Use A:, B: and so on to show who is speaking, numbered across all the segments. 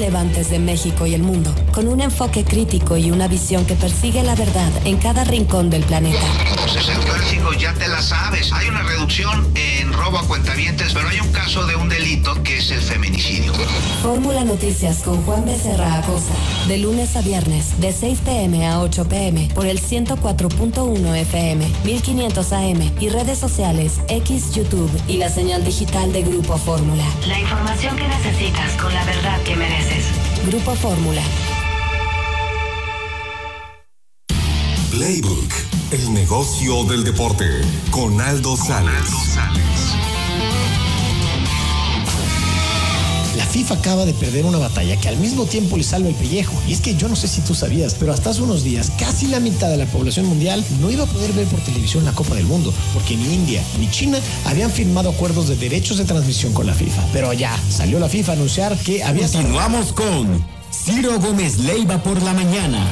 A: relevantes de México y el mundo, con un enfoque crítico y una visión que persigue la verdad en cada rincón del planeta.
B: Entonces el clásico ya te la sabes. Hay una reducción en robo a cuentavientes, pero hay un caso de un delito que es el feminicidio.
A: Fórmula Noticias con Juan Becerra Acosta, de lunes a viernes, de 6 p.m. a 8 p.m. por el 104.1 FM, 1500 AM y redes sociales X, YouTube y la señal digital de Grupo Fórmula. La información que necesitas con la verdad que mereces. Grupo Fórmula.
C: Playbook, el negocio del deporte, con Aldo Sales.
D: La FIFA acaba de perder una batalla que al mismo tiempo le salva el pellejo. Y es que yo no sé si tú sabías, pero hasta hace unos días casi la mitad de la población mundial no iba a poder ver por televisión la Copa del Mundo, porque ni India ni China habían firmado acuerdos de derechos de transmisión con la FIFA. Pero ya salió la FIFA a anunciar que había...
E: Continuamos con Ciro Gómez Leiva por la mañana.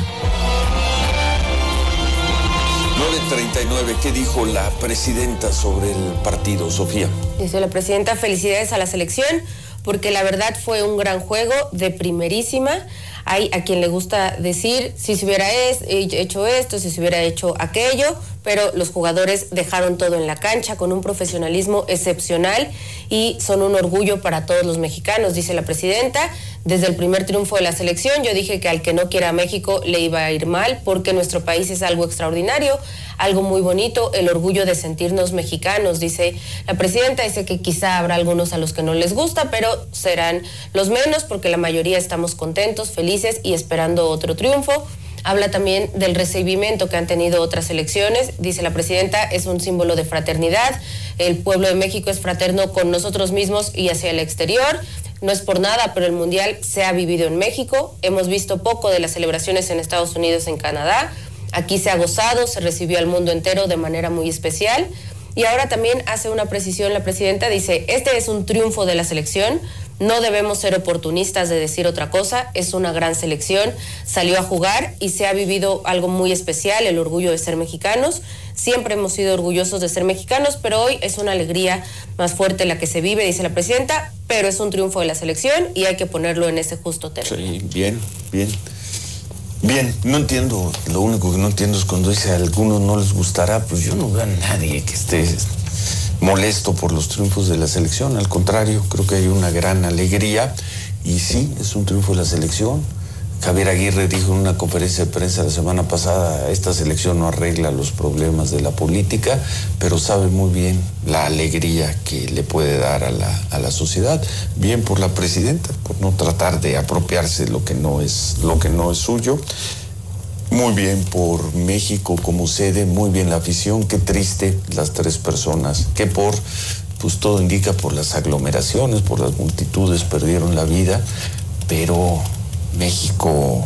F: 9:39, ¿qué dijo la presidenta sobre el partido, Sofía?
G: Dice la presidenta, felicidades a la selección, porque la verdad fue un gran juego de primerísima. Hay a quien le gusta decir si se hubiera hecho esto, si se hubiera hecho aquello, pero los jugadores dejaron todo en la cancha con un profesionalismo excepcional y son un orgullo para todos los mexicanos, dice la presidenta. Desde el primer triunfo de la selección yo dije que al que no quiera a México le iba a ir mal, porque nuestro país es algo extraordinario, algo muy bonito, el orgullo de sentirnos mexicanos, dice la presidenta. Dice que quizá habrá algunos a los que no les gusta, pero serán los menos, porque la mayoría estamos contentos, felices y esperando otro triunfo. Habla también del recibimiento que han tenido otras elecciones. Dice la presidenta, es un símbolo de fraternidad. El pueblo de México es fraterno con nosotros mismos y hacia el exterior. No es por nada, pero el Mundial se ha vivido en México. Hemos visto poco de las celebraciones en Estados Unidos, en Canadá. Aquí se ha gozado, se recibió al mundo entero de manera muy especial. Y ahora también hace una precisión la presidenta, dice, este es un triunfo de la selección. No debemos ser oportunistas de decir otra cosa, es una gran selección, salió a jugar y se ha vivido algo muy especial, el orgullo de ser mexicanos. Siempre hemos sido orgullosos de ser mexicanos, pero hoy es una alegría más fuerte la que se vive, dice la presidenta, pero es un triunfo de la selección y hay que ponerlo en ese justo término.
F: Sí, bien, no entiendo, lo único que no entiendo es cuando dice a algunos no les gustará, pues yo no veo a nadie que esté molesto por los triunfos de la selección, al contrario, creo que hay una gran alegría y sí, es un triunfo de la selección. Javier Aguirre dijo en una conferencia de prensa la semana pasada, esta selección no arregla los problemas de la política, pero sabe muy bien la alegría que le puede dar a la sociedad. Bien por la presidenta, por no tratar de apropiarse lo que no es suyo. Muy bien por México como sede, muy bien la afición, qué triste las 3 personas que pues todo indica por las aglomeraciones, por las multitudes perdieron la vida, pero México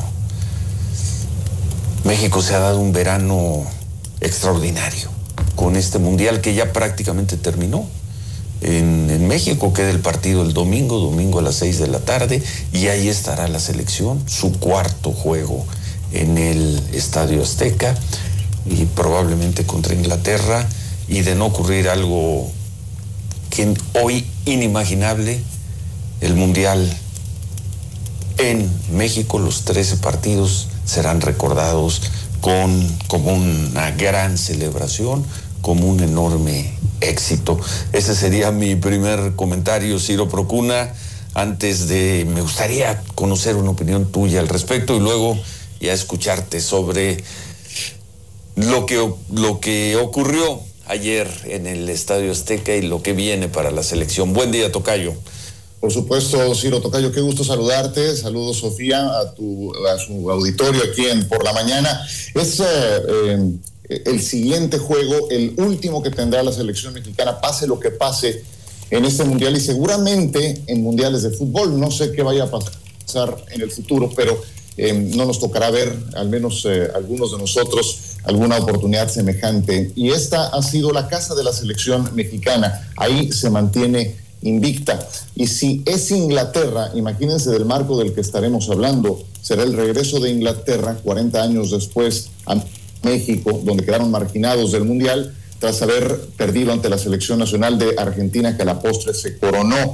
F: se ha dado un verano extraordinario con este mundial que ya prácticamente terminó. En México queda el partido el domingo a las 6 de la tarde y ahí estará la selección, su 4º juego en el Estadio Azteca y probablemente contra Inglaterra, y de no ocurrir algo que hoy inimaginable, el Mundial en México, los 13 partidos serán recordados como una gran celebración, como un enorme éxito. Ese sería mi primer comentario, Ciro Procuna. Me gustaría conocer una opinión tuya al respecto y luego ya escucharte sobre lo que ocurrió ayer en el Estadio Azteca y lo que viene para la selección. Buen día, tocayo.
H: Por supuesto, Ciro, tocayo, qué gusto saludarte. Saludos, Sofía, a su auditorio aquí en Por la Mañana. Es el siguiente juego, el último que tendrá la selección mexicana, pase lo que pase en este mundial y seguramente en mundiales de fútbol. No sé qué vaya a pasar en el futuro, pero no nos tocará ver, al menos algunos de nosotros, alguna oportunidad semejante. Y esta ha sido la casa de la selección mexicana. Ahí se mantiene invicta. Y si es Inglaterra, imagínense del marco del que estaremos hablando, será el regreso de Inglaterra 40 años después a México, donde quedaron marginados del Mundial, tras haber perdido ante la selección nacional de Argentina, que a la postre se coronó.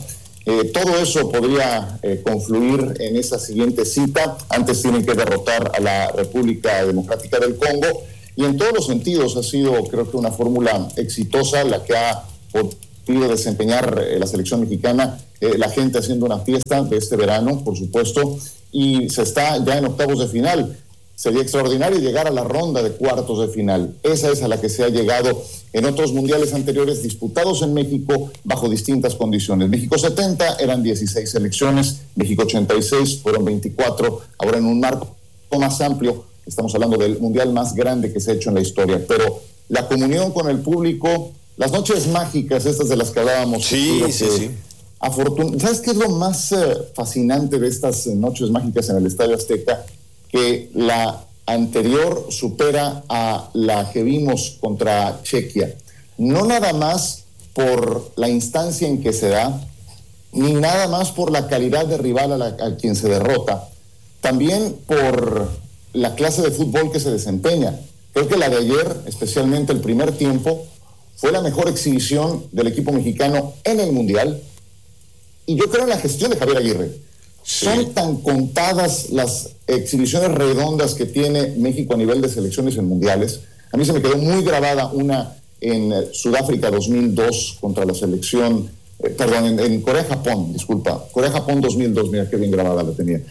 H: todo eso podría confluir en esa siguiente cita. Antes tienen que derrotar a la República Democrática del Congo, y en todos los sentidos ha sido, creo que, una fórmula exitosa la que ha podido desempeñar la selección mexicana, la gente haciendo una fiesta de este verano, por supuesto, y se está ya en octavos de final. Sería extraordinario llegar a la ronda de cuartos de final. Esa es a la que se ha llegado en otros mundiales anteriores disputados en México bajo distintas condiciones. México 70 eran 16 selecciones, México 86 fueron 24, ahora en un marco más amplio. Estamos hablando del mundial más grande que se ha hecho en la historia, pero la comunión con el público, las noches mágicas, estas de las que hablábamos.
F: Sí.
H: ¿Sabes qué es lo más fascinante de estas noches mágicas en el Estadio Azteca? Que la anterior supera a la que vimos contra Chequia. No nada más por la instancia en que se da, ni nada más por la calidad de rival a quien se derrota, también por la clase de fútbol que se desempeña. Creo que la de ayer, especialmente el primer tiempo, fue la mejor exhibición del equipo mexicano en el Mundial, y yo creo en la gestión de Javier Aguirre. Sí. Son tan contadas las exhibiciones redondas que tiene México a nivel de selecciones en mundiales. A mí se me quedó muy grabada una en Sudáfrica 2002 contra la selección, en Corea-Japón, disculpa, Corea-Japón 2002, mira qué bien grabada la tenía.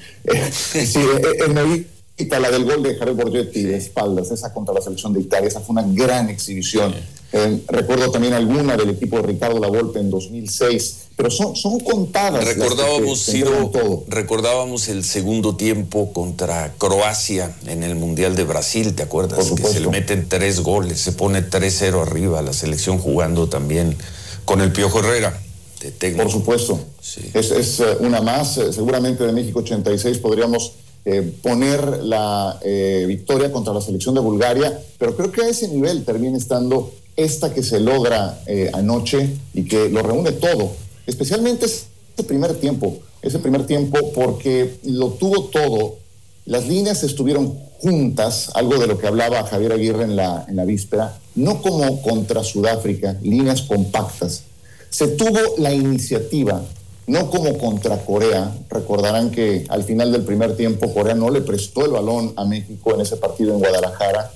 H: La del gol de Jared Borgetti de espaldas, esa contra la selección de Italia, esa fue una gran exhibición. Recuerdo también alguna del equipo de Ricardo Lavolpe en 2006, pero son contadas.
F: Recordábamos el segundo tiempo contra Croacia en el Mundial de Brasil, ¿te acuerdas? Que se le meten 3 goles, se pone 3-0 arriba, la selección jugando también con el Piojo Herrera de técnico.
H: Por supuesto, sí. Es una más, seguramente de México 86 podríamos poner la victoria contra la selección de Bulgaria, pero creo que a ese nivel termina estando esta que se logra anoche y que lo reúne todo, especialmente ese primer tiempo, porque lo tuvo todo. Las líneas estuvieron juntas, algo de lo que hablaba Javier Aguirre en la víspera, no como contra Sudáfrica, líneas compactas. Se tuvo la iniciativa, no como contra Corea. Recordarán que al final del primer tiempo Corea no le prestó el balón a México en ese partido en Guadalajara,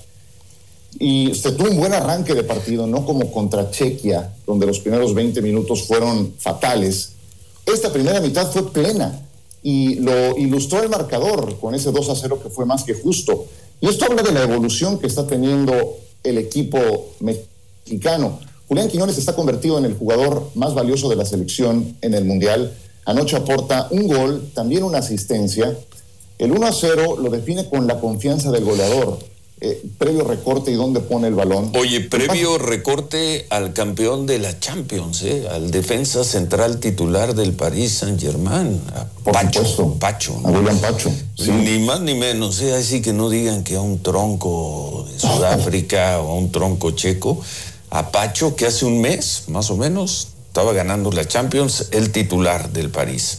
H: y se tuvo un buen arranque de partido, no como contra Chequia, donde los primeros 20 minutos fueron fatales. Esta primera mitad fue plena y lo ilustró el marcador con ese 2-0 que fue más que justo. Y esto habla de la evolución que está teniendo el equipo mexicano. Julián Quiñones está convertido en el jugador más valioso de la selección en el Mundial. Anoche aporta un gol, también una asistencia. El 1-0 lo define con la confianza del goleador. Previo recorte y dónde pone el balón.
F: Oye, previo recorte al campeón de la Champions, al defensa central titular del Paris Saint-Germain, a Pacho,
H: ¿no? A William Pacho.
F: Sí. Ni más ni menos, así que no digan que a un tronco de Sudáfrica o a un tronco checo, a Pacho, que hace un mes, más o menos, estaba ganando la Champions, el titular del París.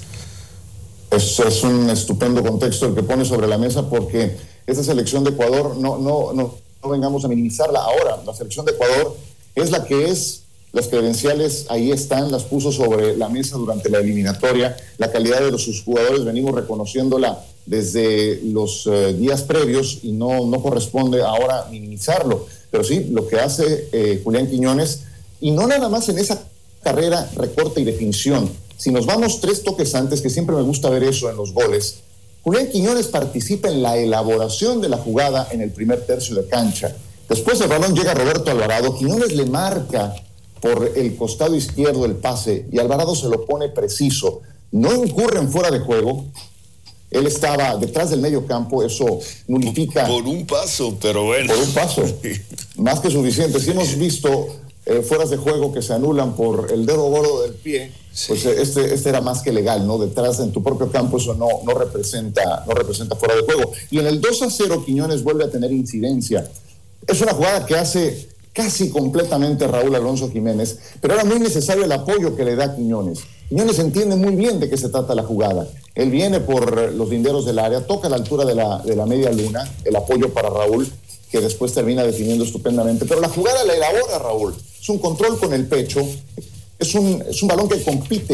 H: Eso es un estupendo contexto el que pone sobre la mesa, porque esta selección de Ecuador, no vengamos a minimizarla ahora. La selección de Ecuador es la que es, las credenciales ahí están, las puso sobre la mesa durante la eliminatoria. La calidad de sus jugadores venimos reconociéndola desde los días previos y no corresponde ahora minimizarlo. Pero sí, lo que hace Julián Quiñones, y no nada más en esa carrera, recorte y definición. Si nos vamos 3 toques antes, que siempre me gusta ver eso en los goles, Julián Quiñones participa en la elaboración de la jugada en el primer tercio de cancha. Después el balón llega a Roberto Alvarado, Quiñones le marca por el costado izquierdo el pase y Alvarado se lo pone preciso. No incurre en fuera de juego. Él estaba detrás del medio campo, eso nulifica.
F: Por un paso, pero bueno.
H: Por un paso, más que suficiente. Si hemos visto fueras de juego que se anulan por el dedo gordo del pie, sí. Pues este era más que legal, ¿no? Detrás en tu propio campo eso no representa fuera de juego. Y en el 2-0 Quiñones vuelve a tener incidencia. Es una jugada que hace casi completamente Raúl Alonso Jiménez, pero era muy necesario el apoyo que le da Quiñones. Quiñones entiende muy bien de qué se trata la jugada. Él viene por los linderos del área, toca a la altura de la media luna, el apoyo para Raúl, que después termina definiendo estupendamente. Pero la jugada la elabora Raúl. Es un control con el pecho. Es un balón que compite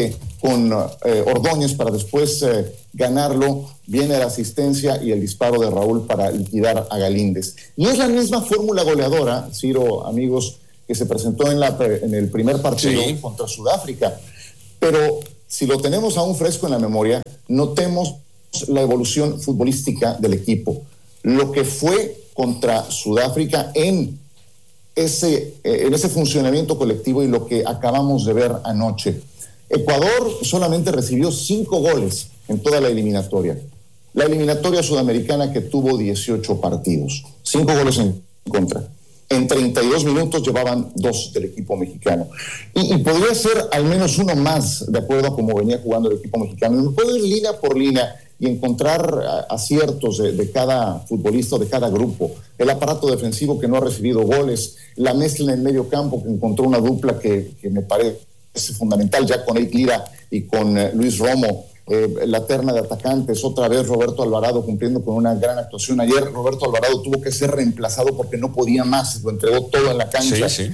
H: con Ordóñez para después ganarlo, viene la asistencia y el disparo de Raúl para liquidar a Galíndez. Y es la misma fórmula goleadora, Ciro, amigos, que se presentó en el primer partido contra Sudáfrica. Pero si lo tenemos aún fresco en la memoria, notemos la evolución futbolística del equipo. Lo que fue contra Sudáfrica en ese funcionamiento colectivo y lo que acabamos de ver anoche. Ecuador solamente recibió 5 goles en toda la eliminatoria. La eliminatoria sudamericana que tuvo 18 partidos, 5 goles en contra. En 32 minutos llevaban 2 del equipo mexicano. Y podría ser al menos uno más, de acuerdo a cómo venía jugando el equipo mexicano. Me puedo ir línea por línea y encontrar aciertos de cada futbolista o de cada grupo. El aparato defensivo que no ha recibido goles, la mezcla en el medio campo que encontró una dupla que me parece fundamental ya con Eik Lira y con Luis Romo. La terna de atacantes, otra vez Roberto Alvarado cumpliendo con una gran actuación. Ayer Roberto Alvarado tuvo que ser reemplazado porque no podía más, lo entregó todo en la cancha. Sí.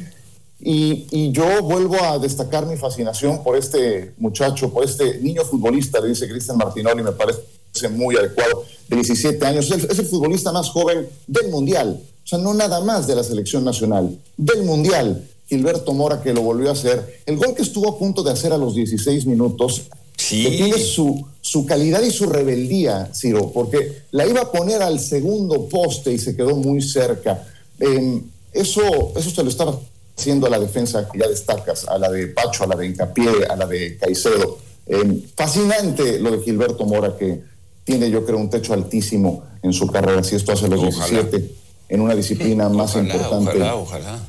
H: Y yo vuelvo a destacar mi fascinación por este muchacho, por este niño futbolista, le dice Cristian Martinoli, me parece muy adecuado, de 17 años. Es el futbolista más joven del Mundial, o sea, no nada más de la selección nacional, del Mundial. Gilberto Mora, que lo volvió a hacer. El gol que estuvo a punto de hacer a los 16 minutos, que tiene su calidad y su rebeldía, Ciro, porque la iba a poner al segundo poste y se quedó muy cerca. Eso se lo estaba haciendo a la defensa que ya destacas, a la de Pacho, a la de Hincapié, a la de Caicedo. Fascinante lo de Gilberto Mora, que tiene, yo creo, un techo altísimo en su carrera, si esto hace los 17, en una disciplina más importante.
F: Ojalá.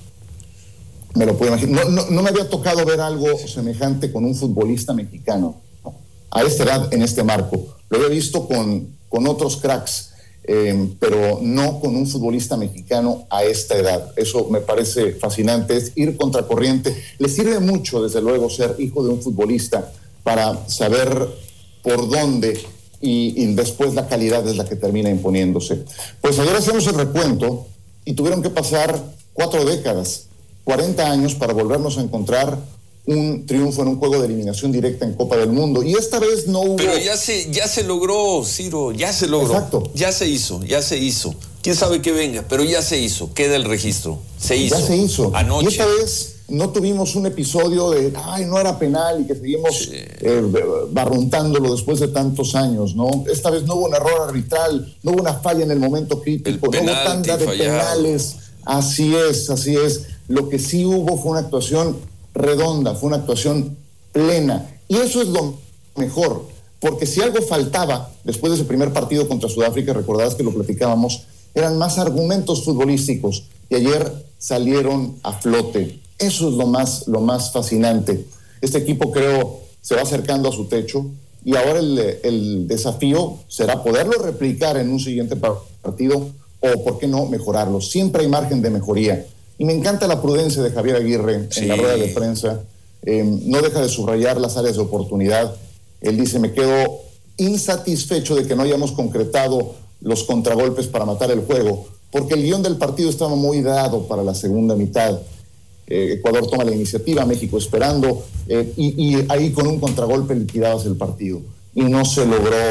H: Me lo puedo imaginar. No me había tocado ver algo semejante con un futbolista mexicano a esta edad, en este marco. Lo había visto con otros cracks, pero no con un futbolista mexicano a esta edad. Eso me parece fascinante, es ir contracorriente. Le sirve mucho, desde luego, ser hijo de un futbolista para saber por dónde y después la calidad es la que termina imponiéndose. Pues ayer hacemos el recuento y tuvieron que pasar 4 décadas, 40 años para volvernos a encontrar un triunfo en un juego de eliminación directa en Copa del Mundo. Y esta vez no hubo...
F: Pero ya se logró, Ciro, ya se logró.
H: Exacto.
F: Ya se hizo. Quién sabe qué venga, pero ya se hizo. Queda el registro. Se hizo.
H: Ya se hizo.
F: Anoche.
H: Y esta vez no tuvimos un episodio de, no era penal y que seguimos barruntándolo después de tantos años, ¿no? Esta vez no hubo un error arbitral, no hubo una falla en el momento crítico, no hubo tanda de penales. Así es. Lo que sí hubo fue una actuación redonda, fue una actuación plena. Y eso es lo mejor, porque si algo faltaba después de ese primer partido contra Sudáfrica, recordarás que lo platicábamos, eran más argumentos futbolísticos y ayer salieron a flote. Eso es lo más fascinante. Este equipo, creo, se va acercando a su techo y ahora el desafío será poderlo replicar en un siguiente partido o, ¿por qué no, mejorarlo? Siempre hay margen de mejoría. Y me encanta la prudencia de Javier Aguirre en la rueda de prensa. No deja de subrayar las áreas de oportunidad. Él dice, me quedo insatisfecho de que no hayamos concretado los contragolpes para matar el juego, porque el guión del partido estaba muy dado para la segunda mitad. Ecuador toma la iniciativa, México esperando, y ahí con un contragolpe liquidabas el partido. Y no se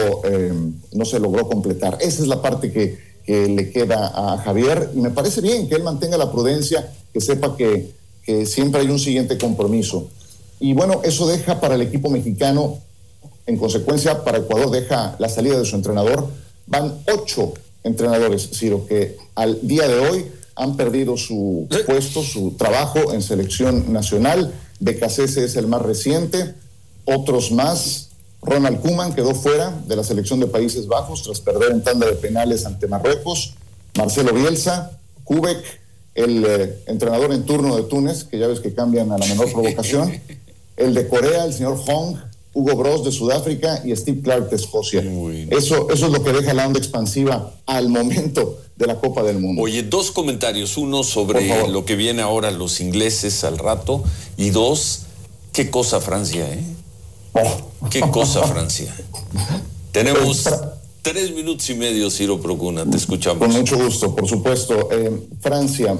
H: logró completar. Esa es la parte que le queda a Javier, y me parece bien que él mantenga la prudencia, que sepa que siempre hay un siguiente compromiso. Y bueno, eso deja para el equipo mexicano, en consecuencia para Ecuador deja la salida de su entrenador. Van 8 entrenadores, Ciro, que al día de hoy han perdido su puesto, su trabajo en selección nacional. Becasese es el más reciente, otros más. Ronald Koeman quedó fuera de la selección de Países Bajos tras perder en tanda de penales ante Marruecos. Marcelo Bielsa, Kubek, el entrenador en turno de Túnez, que ya ves que cambian a la menor provocación. El de Corea, el señor Hong, Hugo Broz de Sudáfrica y Steve Clark de Escocia. Eso es lo que deja la onda expansiva al momento de la Copa del Mundo.
F: Oye, 2 comentarios. Uno sobre lo que viene ahora los ingleses al rato. Y 2, qué cosa Francia, ¿eh? Qué cosa Francia. Tenemos 3 minutos y medio, Ciro Procuna, te escuchamos.
H: Con mucho gusto, por supuesto. Francia,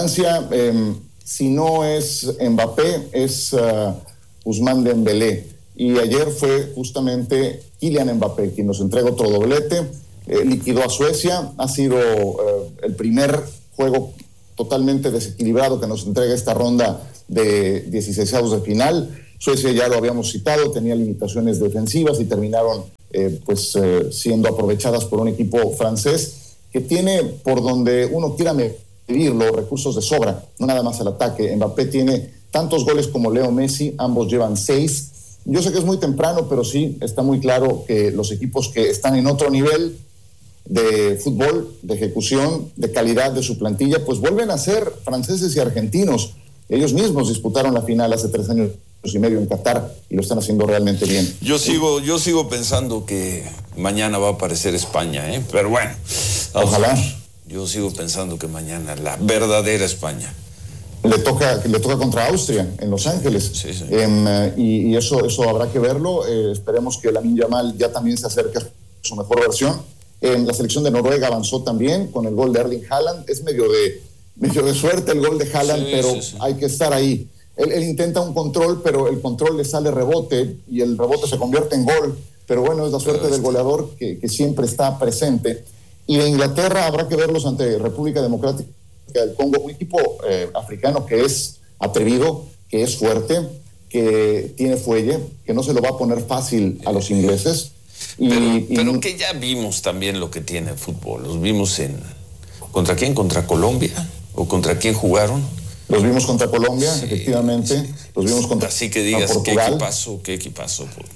H: si no es Mbappé, es Ousmane Dembélé. y ayer fue justamente Kylian Mbappé quien nos entrega otro doblete, liquidó a Suecia, ha sido el primer juego totalmente desequilibrado que nos entrega esta ronda de 16avos de final. Suecia, ya lo habíamos citado, tenía limitaciones defensivas y terminaron siendo aprovechadas por un equipo francés que tiene, por donde uno quiera medirlo, recursos de sobra, no nada más al ataque. Mbappé tiene tantos goles como Leo Messi, ambos llevan 6. Yo sé que es muy temprano, pero sí está muy claro que los equipos que están en otro nivel de fútbol, de ejecución, de calidad de su plantilla, pues vuelven a ser franceses y argentinos. Ellos mismos disputaron la final hace 3 años y medio en Qatar y lo están haciendo realmente bien.
F: Yo sigo pensando que mañana va a aparecer España, pero bueno,
H: ojalá.
F: Yo sigo pensando que mañana la verdadera España
H: le toca contra Austria en Los Ángeles.
F: Sí.
H: Y eso habrá que verlo. Esperemos que Lamine Yamal ya también se acerque a su mejor versión. La selección de Noruega avanzó también con el gol de Erling Haaland. Es medio de suerte el gol de Haaland, pero hay que estar ahí. Él intenta un control, pero el control le sale rebote y el rebote se convierte en gol. Pero bueno, es la suerte del goleador que siempre está presente. Y de Inglaterra habrá que verlos ante República Democrática del Congo, un equipo africano que es atrevido, que es fuerte, que tiene fuelle, que no se lo va a poner fácil a los ingleses.
F: Pero que ya vimos también lo que tiene el fútbol. Los vimos ¿contra quién? ¿Contra Colombia? ¿O contra quién jugaron?
H: Los vimos contra Colombia, efectivamente. Sí. Los vimos contra
F: Así que digas,
H: Portugal.
F: ¿qué equipazo? Pues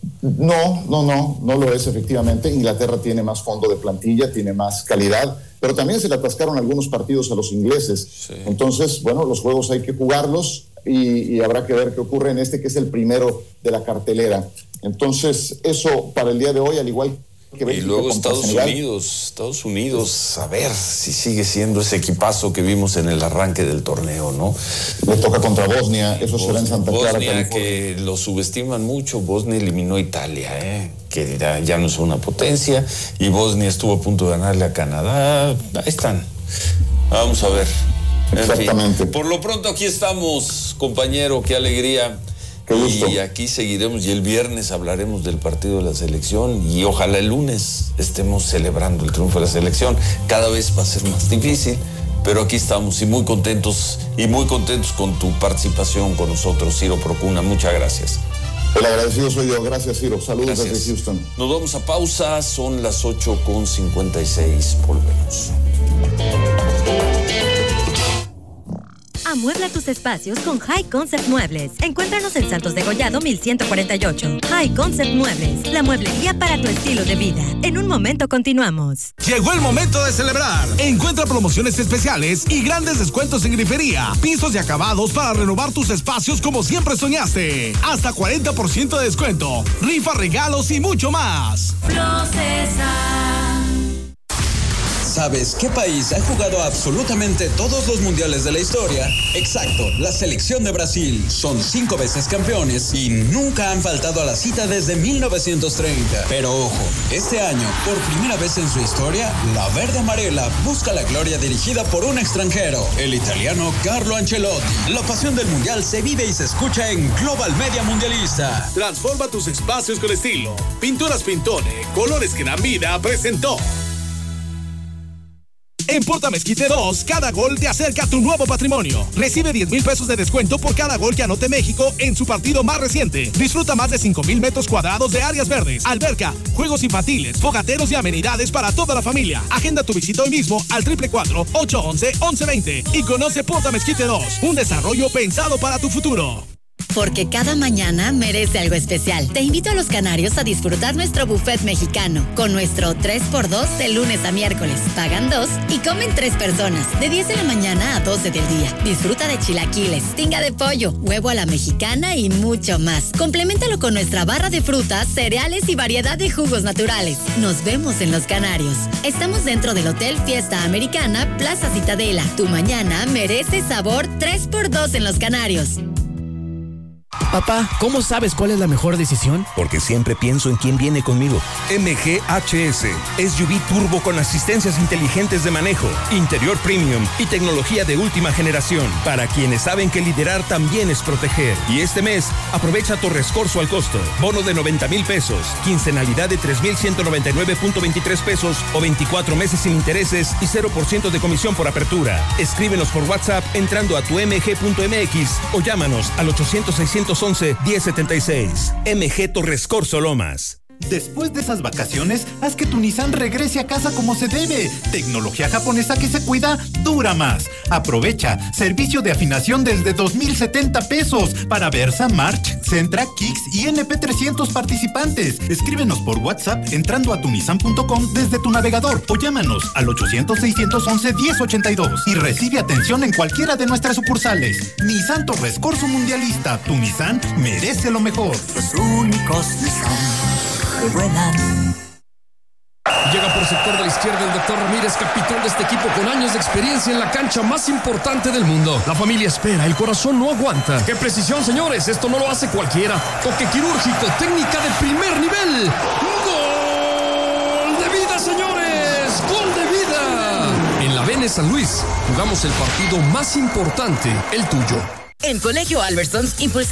H: no lo es, efectivamente. Inglaterra tiene más fondo de plantilla, tiene más calidad, pero también se le atascaron algunos partidos a los ingleses.
F: Sí.
H: Entonces, bueno, los juegos hay que jugarlos y habrá que ver qué ocurre en este, que es el primero de la cartelera. Entonces, eso para el día de hoy, al igual que Bélgica.
F: Y luego
H: contra
F: Estados Unidos, a ver si sigue siendo ese equipazo que vimos en el arranque del torneo, ¿no?
H: Le toca contra Bosnia, eso será en Santa Clara,
F: Bosnia, que lo subestiman mucho. Bosnia eliminó a Italia, que ya no es una potencia, y Bosnia estuvo a punto de ganarle a Canadá. Ahí están. Vamos a ver.
H: Exactamente.
F: En fin, por lo pronto aquí estamos, compañero, qué alegría.
H: Qué gusto.
F: Y aquí seguiremos, y el viernes hablaremos del partido de la selección, y ojalá el lunes estemos celebrando el triunfo de la selección. Cada vez va a ser más difícil, pero aquí estamos y muy contentos con tu participación con nosotros, Ciro Procuna. Muchas gracias.
H: El agradecido soy yo. Gracias, Ciro. Saludos desde Houston.
F: Nos vamos a pausa, son las 8:56. Volvemos.
I: Amuebla tus espacios con High Concept Muebles. Encuéntranos en Santos Degollado 1148. High Concept Muebles, la mueblería para tu estilo de vida. En un momento continuamos.
J: Llegó el momento de celebrar. Encuentra promociones especiales y grandes descuentos en grifería, pisos y acabados para renovar tus espacios como siempre soñaste. Hasta 40% de descuento, rifa, regalos y mucho más.
K: Procesa. ¿Sabes qué país ha jugado absolutamente todos los mundiales de la historia? Exacto, la selección de Brasil. Son 5 veces campeones y nunca han faltado a la cita desde 1930. Pero ojo, este año, por primera vez en su historia, la verde amarela busca la gloria dirigida por un extranjero, el italiano Carlo Ancelotti. La pasión del mundial se vive y se escucha en Global Media Mundialista.
J: Transforma tus espacios con estilo. Pinturas Pintone, colores que dan vida, presentó. En Porta Mezquite 2, cada gol te acerca a tu nuevo patrimonio. Recibe 10,000 pesos de descuento por cada gol que anote México en su partido más reciente. Disfruta más de 5,000 metros cuadrados de áreas verdes, alberca, juegos infantiles, fogateros y amenidades para toda la familia. Agenda tu visita hoy mismo al 444-811-1120 y conoce Porta Mezquite 2, un desarrollo pensado para tu futuro.
I: Porque cada mañana merece algo especial. Te invito a Los Canarios a disfrutar nuestro buffet mexicano con nuestro 3x2 de lunes a miércoles. Pagan 2 y comen 3 personas. De 10 de la mañana a 12 del día. Disfruta de chilaquiles, tinga de pollo, huevo a la mexicana y mucho más. Compleméntalo con nuestra barra de frutas, cereales y variedad de jugos naturales. Nos vemos en Los Canarios. Estamos dentro del Hotel Fiesta Americana, Plaza Citadela. Tu mañana merece sabor 3x2 en Los Canarios.
L: Papá, ¿cómo sabes cuál es la mejor decisión?
M: Porque siempre pienso en quién viene conmigo.
N: MGHS, SUV turbo con asistencias inteligentes de manejo, interior premium y tecnología de última generación. Para quienes saben que liderar también es proteger. Y este mes, aprovecha Torres Corso al costo. Bono de 90,000 pesos, quincenalidad de 3,199.23 pesos o 24 meses sin intereses y 0% de comisión por apertura. Escríbenos por WhatsApp entrando a tu mg.mx o llámanos al 800-611-1076. MG Torres Corso Lomas.
O: Después de esas vacaciones, haz que tu Nissan regrese a casa como se debe. Tecnología japonesa que se cuida, dura más. Aprovecha servicio de afinación desde 2,070 pesos para Versa, March, Sentra, Kicks y NP300 participantes. Escríbenos por WhatsApp entrando a tunissan.com desde tu navegador o llámanos al 800-611-1082 y recibe atención en cualquiera de nuestras sucursales. Nissan Torres Corso Mundialista, tu Nissan merece lo mejor.
P: Los únicos Nissan que vuelan.
Q: Llega por sector de la izquierda el doctor Ramírez, capitán de este equipo con años de experiencia en la cancha más importante del mundo. La familia espera, el corazón no aguanta. ¡Qué precisión, señores! Esto no lo hace cualquiera. Toque quirúrgico, técnica de primer nivel. ¡Gol de vida, señores! ¡Gol de vida! En la Vene San Luis, jugamos el partido más importante, el tuyo.
R: En Colegio Albertsons impulsamos